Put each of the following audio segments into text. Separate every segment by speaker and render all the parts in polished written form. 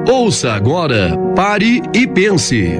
Speaker 1: Ouça agora, Pare e Pense.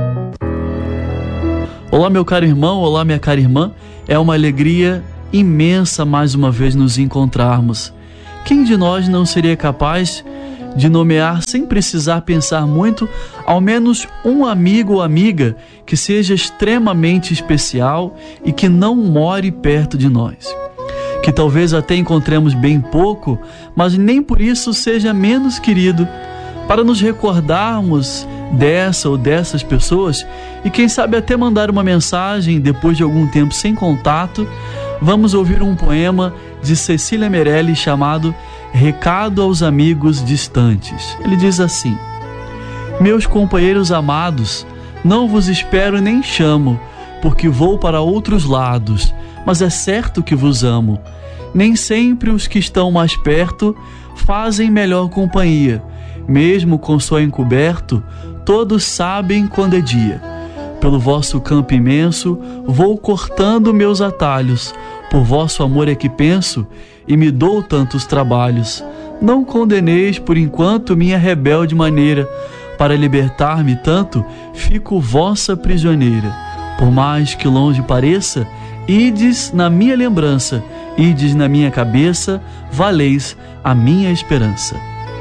Speaker 2: Olá, meu caro irmão, olá, minha cara irmã. É uma alegria imensa mais uma vez nos encontrarmos. Quem de nós não seria capaz de nomear, sem precisar pensar muito, ao menos um amigo ou amiga que seja extremamente especial e que não more perto de nós? Que talvez até encontremos bem pouco, mas nem por isso seja menos querido, para nos recordarmos dessa ou dessas pessoas e quem sabe até mandar uma mensagem depois de algum tempo sem contato. Vamos ouvir um poema de Cecília Meirelles chamado Recado aos Amigos Distantes. Ele diz assim: meus companheiros amados, não vos espero nem chamo, porque vou para outros lados, mas é certo que vos amo. Nem sempre os que estão mais perto fazem melhor companhia. Mesmo com sol encoberto, todos sabem quando é dia. Pelo vosso campo imenso, vou cortando meus atalhos. Por vosso amor é que penso, e me dou tantos trabalhos. Não condeneis por enquanto minha rebelde maneira. Para libertar-me tanto, fico vossa prisioneira. Por mais que longe pareça, ides na minha lembrança, ides na minha cabeça, valeis a minha esperança.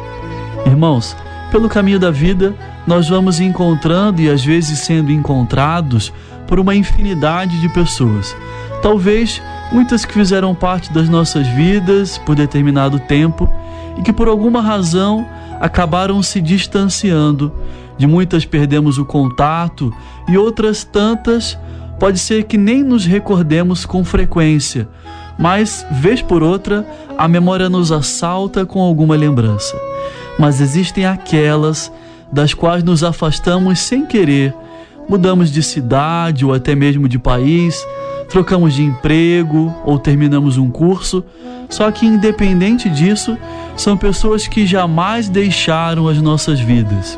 Speaker 2: Irmãos, pelo caminho da vida, nós vamos encontrando e às vezes sendo encontrados por uma infinidade de pessoas. Talvez muitas que fizeram parte das nossas vidas por determinado tempo e que por alguma razão acabaram se distanciando. De muitas perdemos o contato e outras tantas pode ser que nem nos recordemos com frequência, mas vez por outra a memória nos assalta com alguma lembrança. Mas existem aquelas das quais nos afastamos sem querer. Mudamos de cidade ou até mesmo de país, trocamos de emprego ou terminamos um curso. Só que independente disso, são pessoas que jamais deixaram as nossas vidas.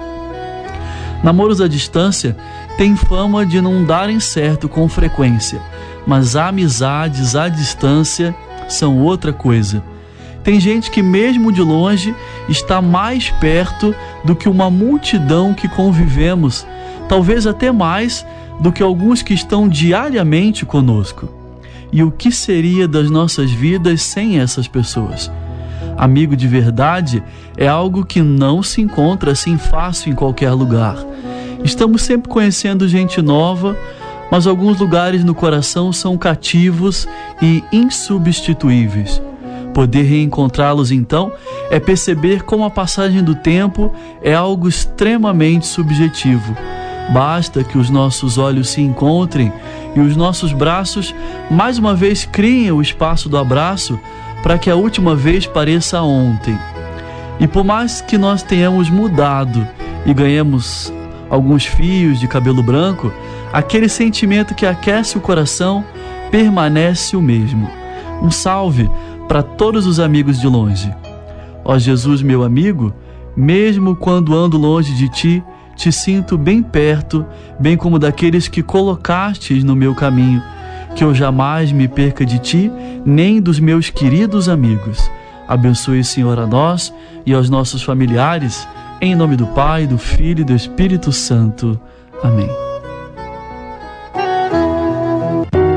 Speaker 2: Namoros à distância têm fama de não darem certo com frequência, mas amizades à distância são outra coisa. Tem gente que mesmo de longe está mais perto do que uma multidão que convivemos, talvez até mais do que alguns que estão diariamente conosco. E o que seria das nossas vidas sem essas pessoas? Amigo de verdade é algo que não se encontra assim fácil em qualquer lugar. Estamos sempre conhecendo gente nova, mas alguns lugares no coração são cativos e insubstituíveis. Poder reencontrá-los, então, é perceber como a passagem do tempo é algo extremamente subjetivo. Basta que os nossos olhos se encontrem e os nossos braços, mais uma vez, criem o espaço do abraço para que a última vez pareça ontem. E por mais que nós tenhamos mudado e ganhemos alguns fios de cabelo branco, aquele sentimento que aquece o coração permanece o mesmo. Um salve para todos os amigos de longe. Ó Jesus, meu amigo, mesmo quando ando longe de ti, te sinto bem perto, bem como daqueles que colocastes no meu caminho, que eu jamais me perca de ti, nem dos meus queridos amigos. Abençoe, Senhor, a nós e aos nossos familiares, em nome do Pai, do Filho e do Espírito Santo. Amém.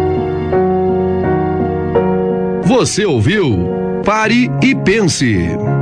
Speaker 1: Você ouviu Pare e Pense.